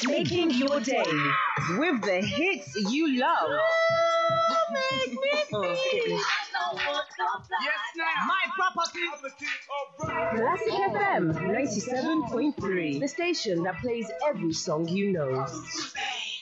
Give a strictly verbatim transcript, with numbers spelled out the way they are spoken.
Making your day with the hits you love. Make me feel. Yes, now. My property. Classic F M ninety-seven point three. The station that plays every song you know.